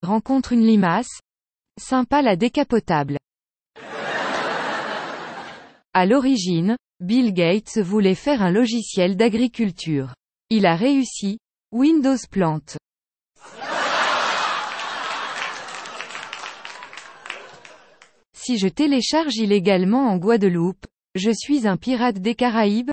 rencontre une limace? Sympa la décapotable. À l'origine, Bill Gates voulait faire un logiciel d'agriculture. Il a réussi. Windows plante. Si je télécharge illégalement en Guadeloupe, je suis un pirate des Caraïbes?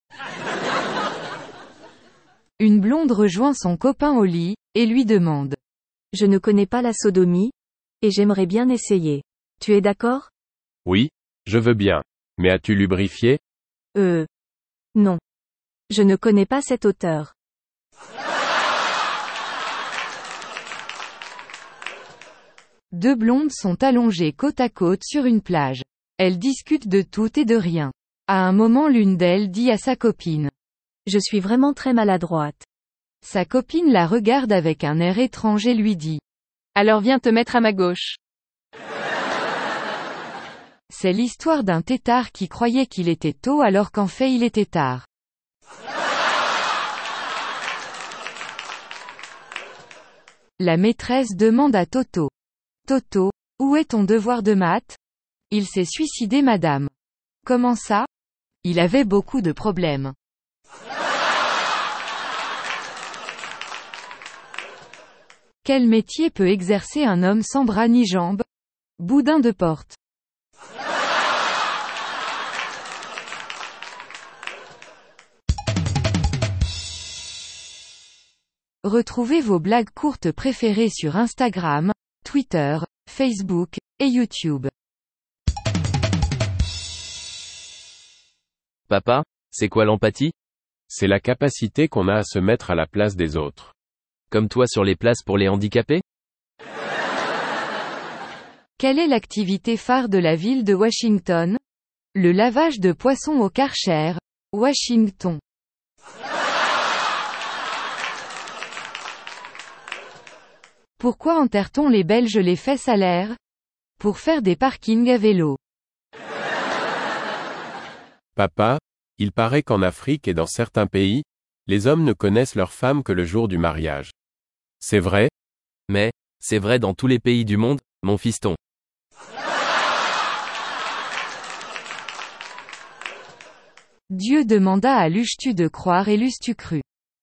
Une blonde rejoint son copain au lit, et lui demande. Je ne connais pas la sodomie, et j'aimerais bien essayer. Tu es d'accord? Oui, je veux bien. Mais as-tu lubrifié? Non. Je ne connais pas cet auteur. Deux blondes sont allongées côte à côte sur une plage. Elles discutent de tout et de rien. À un moment, l'une d'elles dit à sa copine. Je suis vraiment très maladroite. Sa copine la regarde avec un air étrange et lui dit. Alors viens te mettre à ma gauche. C'est l'histoire d'un têtard qui croyait qu'il était tôt alors qu'en fait il était tard. La maîtresse demande à Toto. Toto, où est ton devoir de maths? Il s'est suicidé madame. Comment ça? Il avait beaucoup de problèmes. Quel métier peut exercer un homme sans bras ni jambes? Boudin de porte. Retrouvez vos blagues courtes préférées sur Instagram, Twitter, Facebook, et YouTube. Papa, c'est quoi l'empathie? C'est la capacité qu'on a à se mettre à la place des autres. Comme toi sur les places pour les handicapés? Quelle est l'activité phare de la ville de Washington? Le lavage de poissons au Karcher, Washington. Pourquoi enterre-t-on les Belges les fesses à l'air? Pour faire des parkings à vélo. Papa, il paraît qu'en Afrique et dans certains pays, les hommes ne connaissent leurs femmes que le jour du mariage. C'est vrai? Mais, c'est vrai dans tous les pays du monde, mon fiston. Dieu demanda à l'euches-tu de croire et l'eusses-tu cru?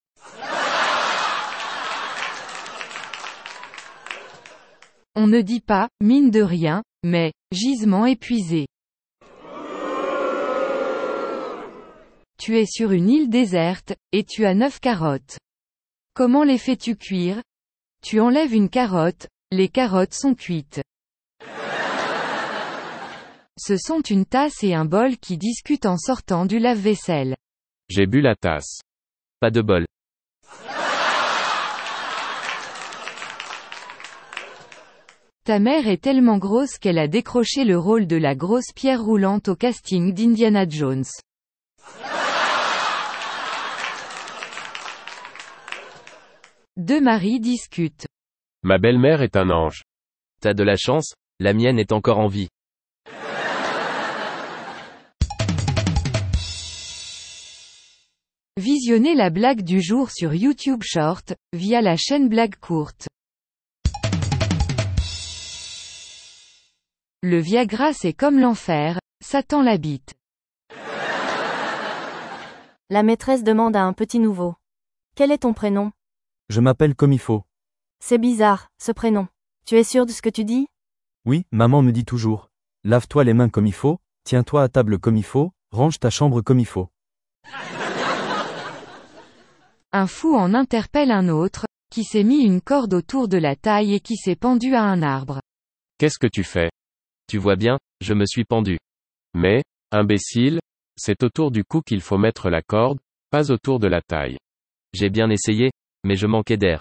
On ne dit pas, mine de rien, mais, gisement épuisé. Tu es sur une île déserte, et tu as 9 carottes. Comment les fais-tu cuire? Tu enlèves une carotte, les carottes sont cuites. Ce sont une tasse et un bol qui discutent en sortant du lave-vaisselle. J'ai bu la tasse. Pas de bol. Ta mère est tellement grosse qu'elle a décroché le rôle de la grosse pierre roulante au casting d'Indiana Jones. Deux maris discutent. Ma belle-mère est un ange. T'as de la chance, la mienne est encore en vie. Visionnez la blague du jour sur YouTube Short, via la chaîne Blague Courte. Le Viagra c'est comme l'enfer, Satan l'habite. La maîtresse demande à un petit nouveau. Quel est ton prénom? Je m'appelle comme il faut. C'est bizarre, ce prénom. Tu es sûr de ce que tu dis? Oui, maman me dit toujours. Lave-toi les mains comme il faut, tiens-toi à table comme il faut, range ta chambre comme il faut. Un fou en interpelle un autre, qui s'est mis une corde autour de la taille et qui s'est pendu à un arbre. Qu'est-ce que tu fais? Tu vois bien, je me suis pendu. Mais, imbécile, c'est autour du cou qu'il faut mettre la corde, pas autour de la taille. J'ai bien essayé, mais je manquais d'air.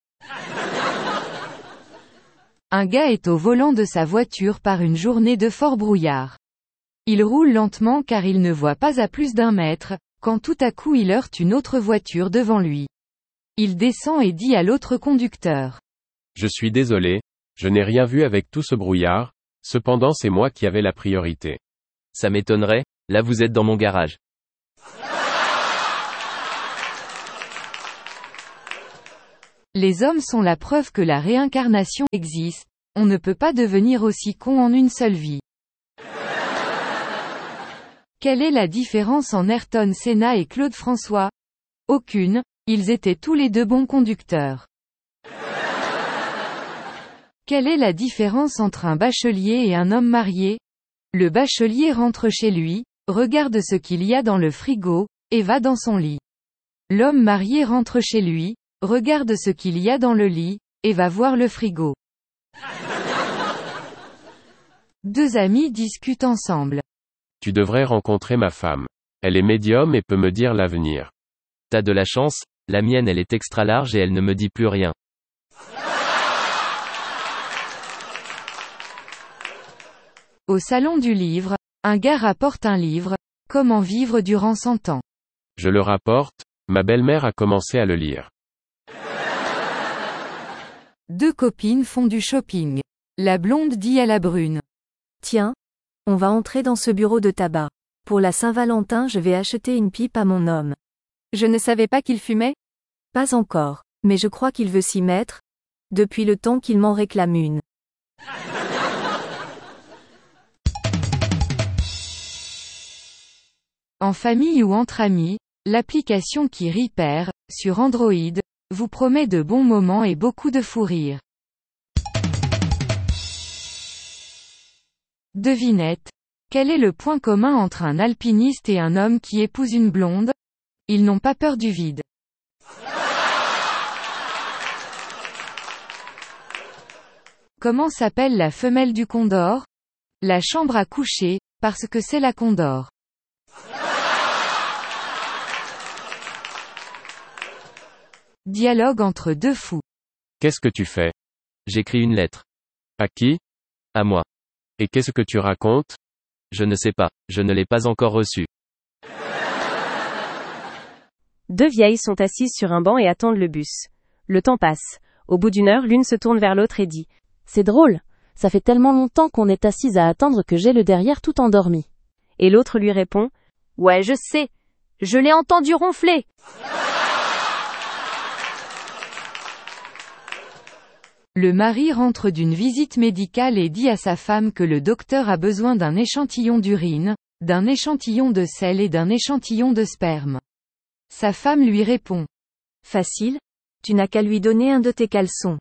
Un gars est au volant de sa voiture par une journée de fort brouillard. Il roule lentement car il ne voit pas à plus d'1 mètre, quand tout à coup il heurte une autre voiture devant lui. Il descend et dit à l'autre conducteur. Je suis désolé, je n'ai rien vu avec tout ce brouillard, cependant c'est moi qui avais la priorité. Ça m'étonnerait, là vous êtes dans mon garage. Les hommes sont la preuve que la réincarnation existe, on ne peut pas devenir aussi con en une seule vie. Quelle est la différence en Ayrton Senna et Claude François? Aucune, ils étaient tous les deux bons conducteurs. Quelle est la différence entre un bachelier et un homme marié? Le bachelier rentre chez lui, regarde ce qu'il y a dans le frigo, et va dans son lit. L'homme marié rentre chez lui, regarde ce qu'il y a dans le lit, et va voir le frigo. Deux amis discutent ensemble. Tu devrais rencontrer ma femme. Elle est médium et peut me dire l'avenir. T'as de la chance, la mienne elle est extra large et elle ne me dit plus rien. Au salon du livre, un gars rapporte un livre, Comment vivre durant 100 ans. Je le rapporte, ma belle-mère a commencé à le lire. Deux copines font du shopping. La blonde dit à la brune. Tiens, on va entrer dans ce bureau de tabac. Pour la Saint-Valentin, je vais acheter une pipe à mon homme. Je ne savais pas qu'il fumait? Pas encore, mais je crois qu'il veut s'y mettre, depuis le temps qu'il m'en réclame une. En famille ou entre amis, l'application qui rit perd, sur Android, vous promet de bons moments et beaucoup de fou rire. Devinette. Quel est le point commun entre un alpiniste et un homme qui épouse une blonde? Ils n'ont pas peur du vide. Comment s'appelle la femelle du condor? La chambre à coucher, parce que c'est la condor. Dialogue entre deux fous. Qu'est-ce que tu fais? J'écris une lettre. À qui? À moi. Et qu'est-ce que tu racontes? Je ne sais pas, je ne l'ai pas encore reçue. Deux vieilles sont assises sur un banc et attendent le bus. Le temps passe. Au bout d'une heure, l'une se tourne vers l'autre et dit « C'est drôle, ça fait tellement longtemps qu'on est assise à attendre que j'ai le derrière tout endormi. » Et l'autre lui répond « Ouais, je sais, je l'ai entendu ronfler. » Le mari rentre d'une visite médicale et dit à sa femme que le docteur a besoin d'un échantillon d'urine, d'un échantillon de sel et d'un échantillon de sperme. Sa femme lui répond. Facile, tu n'as qu'à lui donner un de tes caleçons.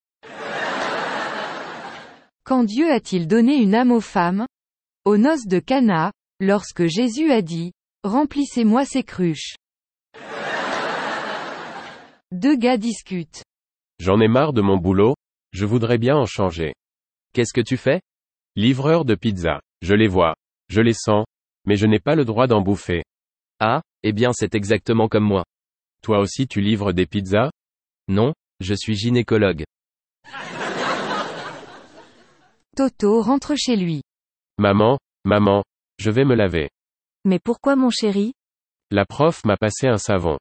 Quand Dieu a-t-il donné une âme aux femmes? Aux noces de Cana, lorsque Jésus a dit, remplissez-moi ces cruches. Deux gars discutent. J'en ai marre de mon boulot, je voudrais bien en changer. Qu'est-ce que tu fais? Livreur de pizza. Je les vois. Je les sens. Mais je n'ai pas le droit d'en bouffer. Ah, eh bien c'est exactement comme moi. Toi aussi tu livres des pizzas? Non, je suis gynécologue. Toto rentre chez lui. Maman, je vais me laver. Mais pourquoi mon chéri? La prof m'a passé un savon.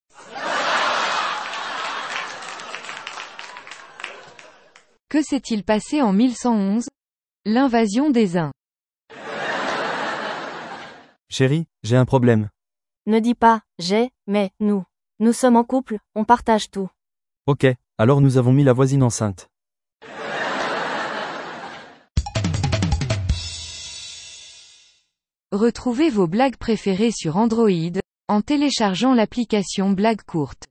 Que s'est-il passé en 1111? L'invasion des Huns. Chérie, j'ai un problème. Ne dis pas, mais, nous. Nous sommes en couple, on partage tout. Ok, alors nous avons mis la voisine enceinte. Retrouvez vos blagues préférées sur Android, en téléchargeant l'application Blagues courtes.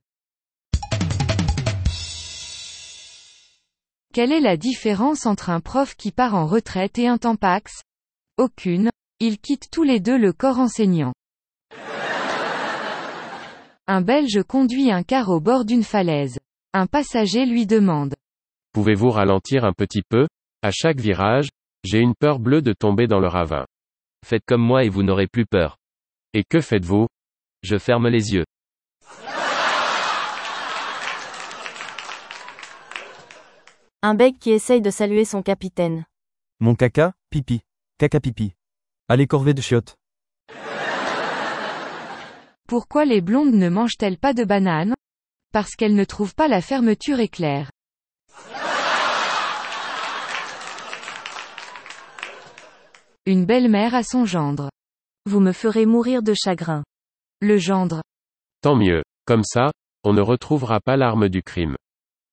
Quelle est la différence entre un prof qui part en retraite et un Tampax? Aucune, ils quittent tous les deux le corps enseignant. Un Belge conduit un car au bord d'une falaise. Un passager lui demande. Pouvez-vous ralentir un petit peu? À chaque virage, j'ai une peur bleue de tomber dans le ravin. Faites comme moi et vous n'aurez plus peur. Et que faites-vous? Je ferme les yeux. Un bec qui essaye de saluer son capitaine. Mon caca, pipi. Caca pipi. Allez corvée de chiottes. Pourquoi les blondes ne mangent-elles pas de bananes? Parce qu'elles ne trouvent pas la fermeture éclair. Une belle-mère à son gendre. Vous me ferez mourir de chagrin. Le gendre. Tant mieux. Comme ça, on ne retrouvera pas l'arme du crime.